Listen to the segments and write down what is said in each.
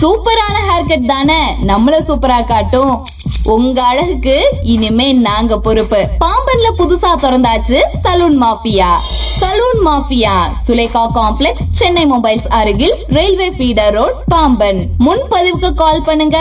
சூப்பரான hair cut தானே நம்மள சூப்பரா காட்டும். உங்க அழகுக்கு இனிமே நாங்க பொறுப்பு. பாம்பன்ல புதுசா திறந்தாச்சு salon mafia. Salon mafia Sulekha complex, Chennai mobiles அருகில், ரயில்வே ஃபீடர் ரோட், பாம்பன். முன்பதிவுக்கு கால் பண்ணுங்க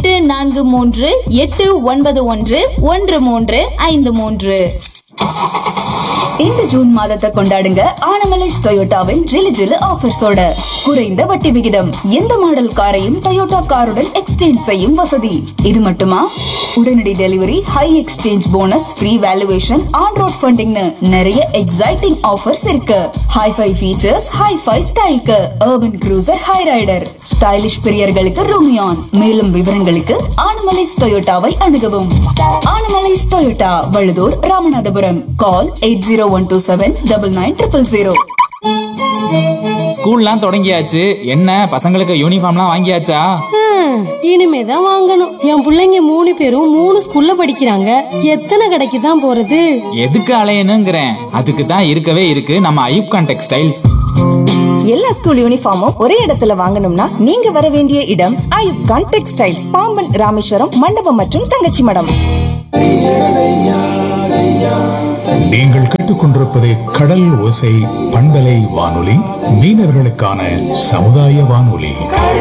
8438911353. இந்த ஜூன் மாதத்தை கொண்டாடுங்க ஆனமலைஸ் டொயோட்டாவின் ஜிலு ஜிலு ஆஃபர்ஸோட. குறைந்த வட்டி விகிதம், எந்த மாடல் காரையும் டொயோட்டா காருடன் எக்ஸ்சேஞ்ச் செய்யும் வசதி. இது மட்டுமா, உடனடி delivery, high exchange bonus, free valuation, on road ஃபண்டிங்னு நிறைய எக்ஸைட்டிங் ஆஃபர்ஸ் இருக்கு. ஹைஃபை ஃபீச்சர்ஸ், ஹைஃபை ஸ்டைலுக்கு urban cruiser, high rider, stylish பிரியர்களுக்கு Rumion. மேலும் விவரங்களுக்கு ஆனமலைஸ் டொயோட்டாவை அணுகவும். ஆனமலைஸ் டொயோட்டா, வழுதூர், ராமநாதபுரம். கால் 8012799000. ஸ்கூல்லாம் தொடங்கியாச்சு. என்ன பசங்களுக்கு யூனிஃபார்ம்லாம் வாங்கியாச்சா? இனிமேதான் வாங்கணும். என் பிள்ளைங்க 3 பேரும் 3 ஸ்கூல்ல படிக்கிறாங்க. எத்தனை கடைக்கு தான் போறது? எதுக்கு அலையணுங்கிறேன். அதுக்கு தான் இருக்கவே இருக்கு நம்ம ஐயூப்கான் டெக்ஸ்டைல்ஸ். எல்லா ஸ்கூல் யூனிஃபார்மும் ஒரே இடத்துல வாங்கணும்னா நீங்க வர வேண்டிய இடம் ஐயூப்கான் டெக்ஸ்டைல்ஸ், பாம்பன், ராமேஸ்வரம், மண்டபம் மற்றும் தங்கச்சி மடம். நீங்கள் கேட்டுக்கொண்டிருப்பது கடல் ஓசை பண்பலை வானொலி, மீனவர்களுக்கான சமுதாய வானொலி.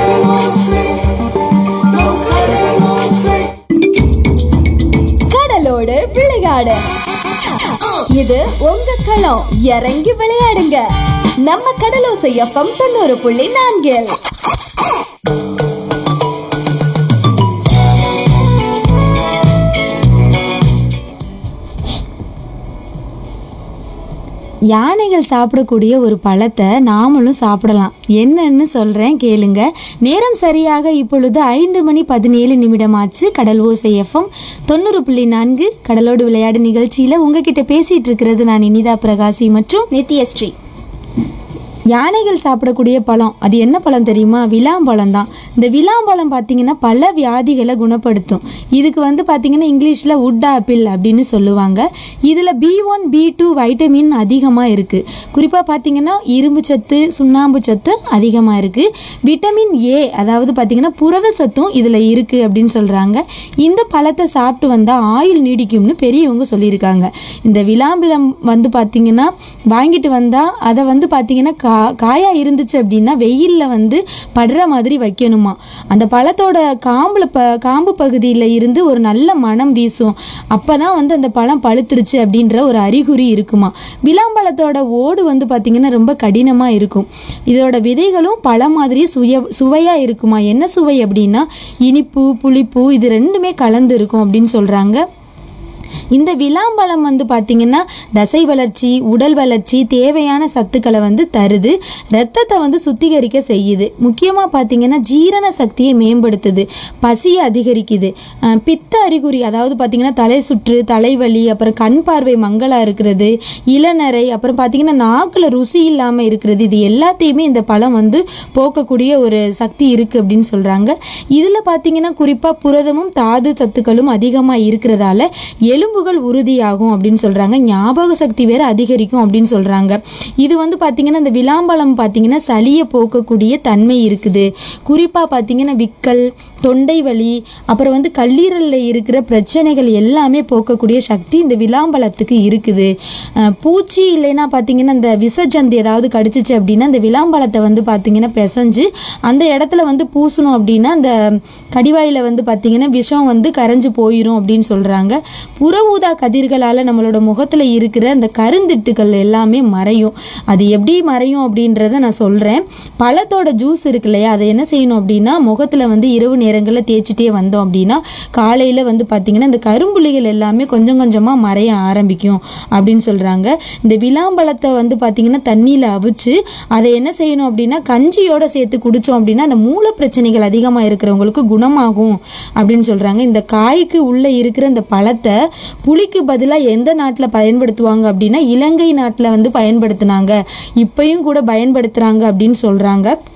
கடலோடு விளையாடு, இது உங்க களம். இறங்கி விளையாடுங்க. நம்ம கடலோசை எஃப்எம் 90.4. யானைகள் சாப்பிடக்கூடிய ஒரு பழத்தை நாமளும் சாப்பிடலாம். என்னன்னு சொல்றேன் கேளுங்க. நேரம் சரியாக இப்பொழுது 5:17 ஆச்சு. கடல் ஓசை எஃப்எம் 90.4 கடலோடு விளையாடு நிகழ்ச்சியில உங்ககிட்ட பேசிட்டு இருக்கிறது நான் இனிதா பிரகாசி மற்றும் நித்யஸ்ரீ. யானைகள் சாப்பிடக்கூடிய பழம், அது என்ன பழம் தெரியுமா? விளாம்பழம் தான். இந்த விளாம்பழம் பார்த்தீங்கன்னா பல வியாதிகளை குணப்படுத்தும். இதுக்கு பார்த்தீங்கன்னா இங்கிலீஷில் வுட் ஆப்பிள் அப்படின்னு சொல்லுவாங்க. இதில் B1 B2 வைட்டமின் அதிகமாக இருக்குது. குறிப்பாக பார்த்தீங்கன்னா இரும்பு சத்து, சுண்ணாம்பு சத்து அதிகமாக இருக்குது. விட்டமின் ஏ, அதாவது பார்த்தீங்கன்னா புரத சத்தும் இதில் இருக்குது அப்படின்னு சொல்கிறாங்க. இந்த பழத்தை சாப்பிட்டு வந்தால் ஆயுள் நீடிக்கும்னு பெரியவங்க சொல்லியிருக்காங்க. இந்த விளாம்பழம் பார்த்தீங்கன்னா வாங்கிட்டு வந்தால் அதை பார்த்தீங்கன்னா காயா இருந்துச்சு அப்படின்னா வெயிலில் படுற மாதிரி வைக்கணுமா. அந்த பழத்தோட காம்பு பகுதியில் இருந்து ஒரு நல்ல மனம் வீசும். அப்பதான் அந்த பழம் பழுத்துருச்சு அப்படின்ற ஒரு அறிகுறி இருக்குமா. விளாம்பழத்தோட ஓடு பார்த்தீங்கன்னா ரொம்ப கடினமாக இருக்கும். இதோட விதைகளும் பழம் மாதிரி சுவையாக இருக்குமா. என்ன சுவை அப்படின்னா இனிப்பு, புளிப்பு இது ரெண்டுமே கலந்து இருக்கும் அப்படின்னு சொல்கிறாங்க. இந்த விளாம்பழம் பார்த்தீங்கன்னா தசை வளர்ச்சி, உடல் வளர்ச்சி, தேவையான சத்துக்களை தருது. ரத்தத்தை சுத்திகரிக்க செய்யுது. முக்கியமாக பார்த்தீங்கன்னா ஜீரண சக்தியை மேம்படுத்துது, பசியை அதிகரிக்குது. பித்த அறிகுறி, அதாவது பார்த்தீங்கன்னா தலை சுற்று, தலைவலி, அப்புறம் கண் பார்வை மங்கலாக இருக்கிறது, இளநரை, அப்புறம் பார்த்தீங்கன்னா நாக்கில் ருசி இல்லாமல் இருக்கிறது, இது எல்லாத்தையுமே இந்த பழம் போக்கக்கூடிய ஒரு சக்தி இருக்குது அப்படின்னு சொல்கிறாங்க. இதில் பார்த்தீங்கன்னா குறிப்பாக புரதமும் தாது சத்துக்களும் அதிகமாக இருக்கிறதால எலும்புகள் உறுதியாகும் அப்படின்னு சொல்றாங்க. ஞாபக சக்தி வேற அதிகரிக்கும் அப்படின்னு சொல்றாங்க. இது பாத்தீங்கன்னா இந்த விளாம்பழம் பாத்தீங்கன்னா சளியை போக்கக்கூடிய தன்மை இருக்குது. குறிப்பா பாத்தீங்கன்னா விக்கல், தொண்டை வலி, அப்புறம் கல்லீரல்ல இருக்கிற பிரச்சனைகள் எல்லாமே போக்கக்கூடிய சக்தி இந்த விளாம்பழத்துக்கு இருக்குது. பூச்சி இல்லைன்னா பாத்தீங்கன்னா இந்த விசஜந்து ஏதாவது கடிச்சிச்சு அப்படின்னா இந்த விளாம்பழத்தை பாத்தீங்கன்னா பிசைஞ்சு அந்த இடத்துல பூசணும் அப்படின்னா அந்த கடிவாயில பாத்தீங்கன்னா விஷம் கரைஞ்சு போயிடும் அப்படின்னு சொல்றாங்க. புற ஊதா கதிர்களால் நம்மளோட முகத்தில் இருக்கிற அந்த கருந்திட்டுகள் எல்லாமே மறையும். அது எப்படி மறையும் அப்படின்றத நான் சொல்கிறேன். பழத்தோட ஜூஸ் இருக்கு இல்லையா, அதை என்ன செய்யணும் அப்படின்னா முகத்தில் இரவு நேரங்களில் தேய்ச்சிட்டே வந்தோம் அப்படின்னா காலையில் பார்த்தீங்கன்னா இந்த கரும்புள்ளிகள் எல்லாமே கொஞ்சம் கொஞ்சமாக மறைய ஆரம்பிக்கும் அப்படின்னு சொல்கிறாங்க. இந்த விளாம்பழத்தை பார்த்தீங்கன்னா தண்ணியில் அவிச்சு அதை என்ன செய்யணும் அப்படின்னா கஞ்சியோட சேர்த்து குடித்தோம் அப்படின்னா அந்த மூல பிரச்சனைகள் அதிகமாக இருக்கிறவங்களுக்கு குணமாகும் அப்படின்னு சொல்கிறாங்க. இந்த காய்க்கு உள்ளே இருக்கிற இந்த பழத்தை புளிக்கு பதிலாக எந்த நாட்டில் பயன்படுத்துவாங்க அப்படின்னா இலங்கை நாட்டில் பயன்படுத்தினாங்க, இப்பயும் கூட பயன்படுத்துகிறாங்க அப்படின்னு சொல்கிறாங்க.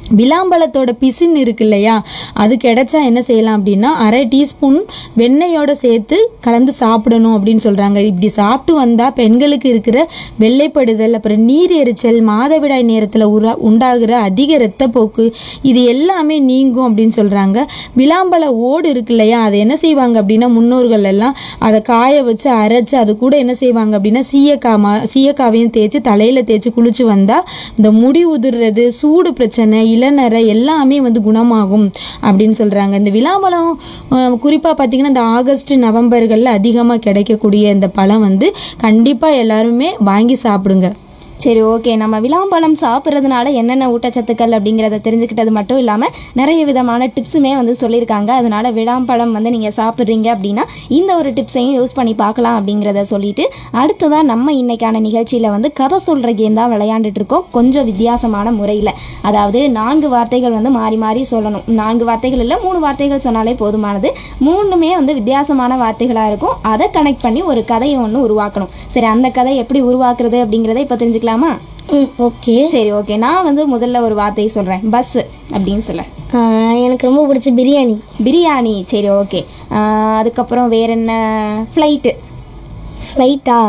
விளாம்பழத்தோட பிசின் இருக்கு இல்லையா, அது கிடைச்சா என்ன செய்யலாம் அப்படின்னா 1/2 டீஸ்பூன் வெண்ணெயோட சேர்த்து கலந்து சாப்பிடணும் அப்படின்னு சொல்றாங்க. இப்படி சாப்பிட்டு வந்தா பெண்களுக்கு இருக்கிற வெள்ளைப்படுதல், அப்புறம் நீர் எரிச்சல், மாதவிடாய் நேரத்தில் உண்டாகிற அதிக இரத்தப்போக்கு இது எல்லாமே நீங்கும் அப்படின்னு சொல்றாங்க. விளாம்பழ ஓடு இருக்கு இல்லையா, அதை என்ன செய்வாங்க அப்படின்னா முன்னோர்கள் எல்லாம் அதை காய வச்சு அரைச்சு அது கூட என்ன செய்வாங்க அப்படின்னா சீயக்காவையும் தேய்ச்சி தலையில தேய்ச்சி குளிச்சு வந்தா இந்த முடி உதிர்றது, சூடு பிரச்சனை, இளநரை எல்லாமே வந்து குணமாகும் அப்படின்னு சொல்றாங்க. இந்த விளாம்பழம் குறிப்பாக பார்த்தீங்கன்னா இந்த ஆகஸ்ட் நவம்பர்களில் அதிகமாக கிடைக்கக்கூடிய இந்த பழம் வந்து கண்டிப்பாக எல்லாருமே வாங்கி சாப்பிடுங்க. சரி, ஓகே. நம்ம விளாம்பழம் சாப்பிட்றதுனால என்னென்ன ஊட்டச்சத்துக்கள் அப்படிங்கிறத தெரிஞ்சுக்கிட்டது மட்டும் இல்லாமல் நிறைய விதமான டிப்ஸுமே வந்து சொல்லியிருக்காங்க. அதனால விளாம்பழம் வந்து நீங்கள் சாப்பிட்றீங்க அப்படின்னா இந்த ஒரு டிப்ஸையும் யூஸ் பண்ணி பார்க்கலாம் அப்படிங்கிறத சொல்லிட்டு அடுத்ததாக நம்ம இன்னைக்கான நிகழ்ச்சியில் வந்து கதை சொல்கிற கேம் தான் விளையாண்டுட்டு இருக்கோம். கொஞ்சம் வித்தியாசமான முறையில், அதாவது 4 வார்த்தைகள் வந்து மாறி மாறி சொல்லணும். 4 வார்த்தைகள் இல்லை, 3 வார்த்தைகள் சொன்னாலே போதுமானது. 3மே வந்து வித்தியாசமான வார்த்தைகளாக இருக்கும். அதை கனெக்ட் பண்ணி ஒரு கதையை ஒன்று உருவாக்கணும். சரி, அந்த கதை எப்படி உருவாக்குறது அப்படிங்கிறத இப்போ தெரிஞ்சுக்கலாம். ஓகே. சரி, ஓகே. நான் வந்து முதல்ல ஒரு வார்த்தையை சொல்கிறேன். பஸ் அப்படின்னு சொல்ல. எனக்கு ரொம்ப பிடிச்ச பிரியாணி. சரி, ஓகே. அதுக்கப்புறம் வேற என்ன? ஃப்ளைட்டா?